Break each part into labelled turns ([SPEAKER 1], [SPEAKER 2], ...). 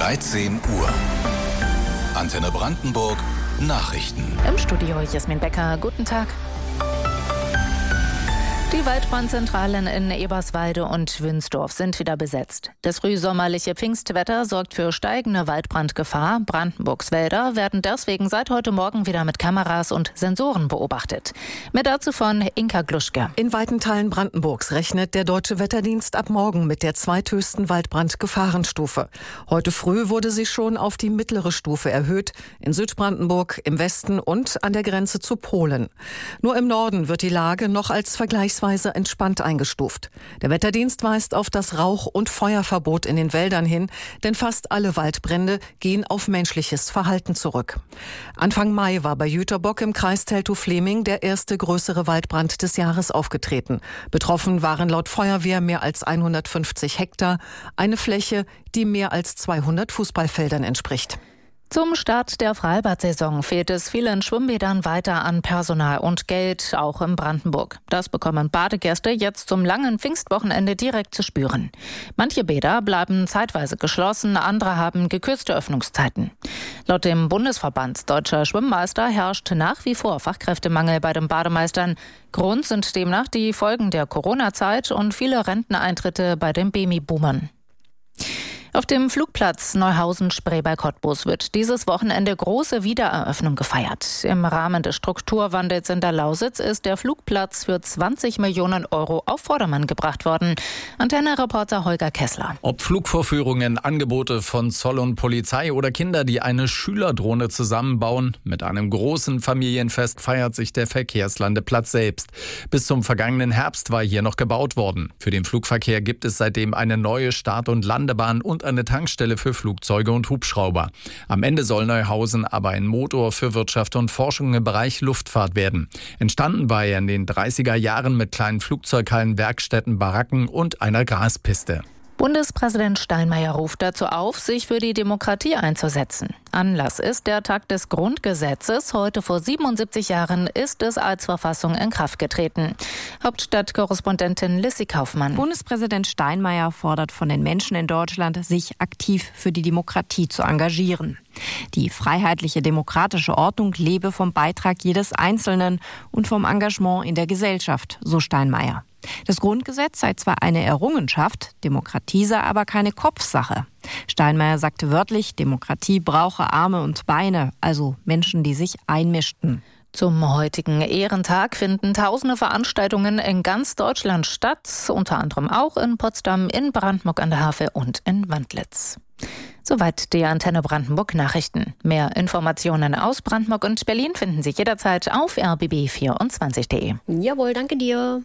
[SPEAKER 1] 13 Uhr. Antenne Brandenburg Nachrichten.
[SPEAKER 2] Im Studio Jasmin Becker. Guten Tag. Die Waldbrandzentralen in Eberswalde und Wünsdorf sind wieder besetzt. Das frühsommerliche Pfingstwetter sorgt für steigende Waldbrandgefahr. Brandenburgs Wälder werden deswegen seit heute Morgen wieder mit Kameras und Sensoren beobachtet. Mehr dazu von Inka Gluschke.
[SPEAKER 3] In weiten Teilen Brandenburgs rechnet der Deutsche Wetterdienst ab morgen mit der zweithöchsten Waldbrandgefahrenstufe. Heute früh wurde sie schon auf die mittlere Stufe erhöht, in Südbrandenburg, im Westen und an der Grenze zu Polen. Nur im Norden wird die Lage noch als vergleichsweise entspannt eingestuft. Der Wetterdienst weist auf das Rauch- und Feuerverbot in den Wäldern hin, denn fast alle Waldbrände gehen auf menschliches Verhalten zurück. Anfang Mai war bei Jüterbock im Kreis Teltow-Fleming der erste größere Waldbrand des Jahres aufgetreten. Betroffen waren laut Feuerwehr mehr als 150 Hektar, eine Fläche, die mehr als 200 Fußballfeldern entspricht.
[SPEAKER 2] Zum Start der Freibad-Saison fehlt es vielen Schwimmbädern weiter an Personal und Geld, auch in Brandenburg. Das bekommen Badegäste jetzt zum langen Pfingstwochenende direkt zu spüren. Manche Bäder bleiben zeitweise geschlossen, andere haben gekürzte Öffnungszeiten. Laut dem Bundesverband Deutscher Schwimmmeister herrscht nach wie vor Fachkräftemangel bei den Bademeistern. Grund sind demnach die Folgen der Corona-Zeit und viele Renteneintritte bei den Babyboomern. Auf dem Flugplatz Neuhausen-Spree bei Cottbus wird dieses Wochenende große Wiedereröffnung gefeiert. Im Rahmen des Strukturwandels in der Lausitz ist der Flugplatz für 20 Millionen Euro auf Vordermann gebracht worden. Antenne-Reporter Holger Kessler.
[SPEAKER 4] Ob Flugvorführungen, Angebote von Zoll und Polizei oder Kinder, die eine Schülerdrohne zusammenbauen, mit einem großen Familienfest feiert sich der Verkehrslandeplatz selbst. Bis zum vergangenen Herbst war hier noch gebaut worden. Für den Flugverkehr gibt es seitdem eine neue Start- und Landebahn und eine Tankstelle für Flugzeuge und Hubschrauber. Am Ende soll Neuhausen aber ein Motor für Wirtschaft und Forschung im Bereich Luftfahrt werden. Entstanden war er in den 30er Jahren mit kleinen Flugzeughallen, Werkstätten, Baracken und einer Graspiste.
[SPEAKER 2] Bundespräsident Steinmeier ruft dazu auf, sich für die Demokratie einzusetzen. Anlass ist der Tag des Grundgesetzes. Heute vor 77 Jahren ist es als Verfassung in Kraft getreten. Hauptstadtkorrespondentin Lissy Kaufmann.
[SPEAKER 5] Bundespräsident Steinmeier fordert von den Menschen in Deutschland, sich aktiv für die Demokratie zu engagieren. Die freiheitliche demokratische Ordnung lebe vom Beitrag jedes Einzelnen und vom Engagement in der Gesellschaft, so Steinmeier. Das Grundgesetz sei zwar eine Errungenschaft, Demokratie sei aber keine Kopfsache. Steinmeier sagte wörtlich, Demokratie brauche Arme und Beine, also Menschen, die sich einmischten.
[SPEAKER 2] Zum heutigen Ehrentag finden tausende Veranstaltungen in ganz Deutschland statt, unter anderem auch in Potsdam, in Brandenburg an der Havel und in Wandlitz. Soweit die Antenne Brandenburg Nachrichten. Mehr Informationen aus Brandenburg und Berlin finden Sie jederzeit auf rbb24.de.
[SPEAKER 6] Jawohl, danke dir.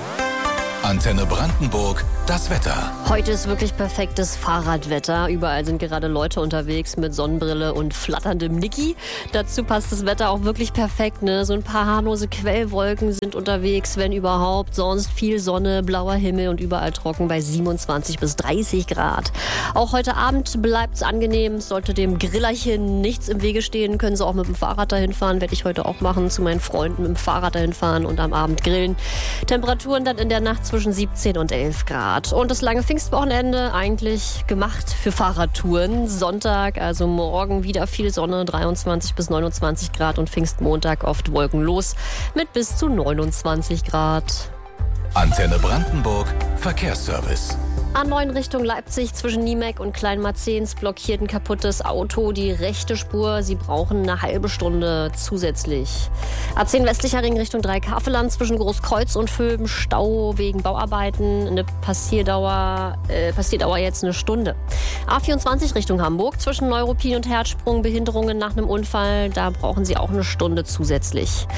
[SPEAKER 1] Antenne Brandenburg, das Wetter.
[SPEAKER 6] Heute ist wirklich perfektes Fahrradwetter. Überall sind gerade Leute unterwegs mit Sonnenbrille und flatterndem Niki. Dazu passt das Wetter auch wirklich perfekt, ne? So ein paar harmlose Quellwolken sind unterwegs, wenn überhaupt. Sonst viel Sonne, blauer Himmel und überall trocken bei 27 bis 30 Grad. Auch heute Abend bleibt es angenehm. Sollte dem Grillerchen nichts im Wege stehen, können Sie auch mit dem Fahrrad dahin fahren. Werde ich heute auch machen. Zu meinen Freunden mit dem Fahrrad dahin fahren und am Abend grillen. Temperaturen dann in der Nacht zwischen 17 und 11 Grad. Und das lange Pfingstwochenende eigentlich gemacht für Fahrradtouren. Sonntag, also morgen wieder viel Sonne, 23 bis 29 Grad und Pfingstmontag oft wolkenlos mit bis zu 29 Grad.
[SPEAKER 1] Antenne Brandenburg Verkehrsservice.
[SPEAKER 6] A9 Richtung Leipzig zwischen Niemek und Kleinmarzens blockiert ein kaputtes Auto die rechte Spur. Sie brauchen eine halbe Stunde zusätzlich. A10 westlicher Ring Richtung Dreikafelland zwischen Großkreuz und Vöben Stau wegen Bauarbeiten. Eine Passierdauer jetzt eine Stunde. A24 Richtung Hamburg zwischen Neuruppin und Herzsprung Behinderungen nach einem Unfall. Da brauchen Sie auch eine Stunde zusätzlich.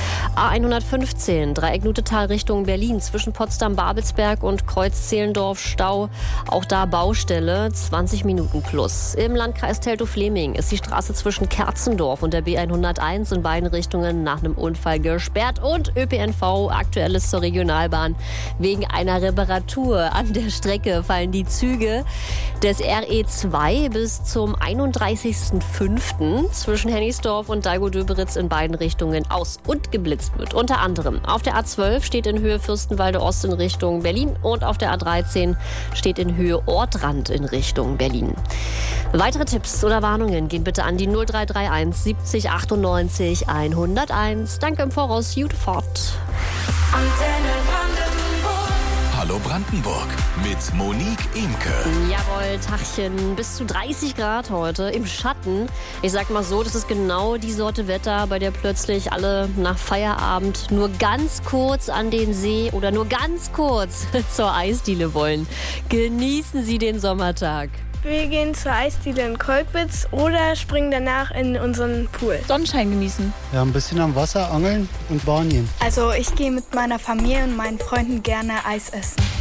[SPEAKER 6] A115 Dreieck Nutetal Richtung Berlin zwischen Potsdam, Babelsberg und Kreuz Zehlendorf Stau. Auch da Baustelle, 20 Minuten plus. Im Landkreis Teltow-Fleming ist die Straße zwischen Kerzendorf und der B101 in beiden Richtungen nach einem Unfall gesperrt. Und ÖPNV, Aktuelles zur Regionalbahn. Wegen einer Reparatur an der Strecke fallen die Züge des RE2 bis zum 31.05. zwischen Hennigsdorf und Dalgo-Döberitz in beiden Richtungen aus und geblitzt wird. Unter anderem auf der A12 steht in Höhe Fürstenwalde Ost in Richtung Berlin und auf der A13 steht geht in Höhe Ortrand in Richtung Berlin. Weitere Tipps oder Warnungen gehen bitte an die 0331 70 98 101. Danke im Voraus, gute Fahrt.
[SPEAKER 1] Hallo Brandenburg mit Monique Imke.
[SPEAKER 6] Jawohl, Tachchen, bis zu 30 Grad heute im Schatten. Ich sag mal so, das ist genau die Sorte Wetter, bei der plötzlich alle nach Feierabend nur ganz kurz an den See oder nur ganz kurz zur Eisdiele wollen. Genießen Sie den Sommertag.
[SPEAKER 7] Wir gehen zur Eisdiele in Kolkwitz oder springen danach in unseren Pool.
[SPEAKER 8] Sonnenschein genießen.
[SPEAKER 9] Ja, ein bisschen am Wasser angeln und baden gehen.
[SPEAKER 7] Also ich gehe mit meiner Familie und meinen Freunden gerne Eis essen.